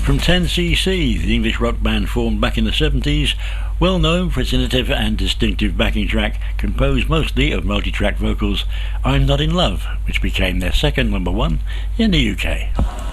From 10cc, the English rock band formed back in the 70s, well known for its innovative and distinctive backing track, composed mostly of multi-track vocals, I'm Not In Love, which became their second number one in the UK.